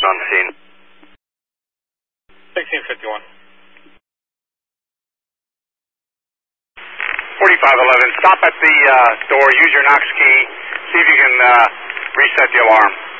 on scene. 1651. 4511, stop at the door, use your Knox key, see if you can reset the alarm.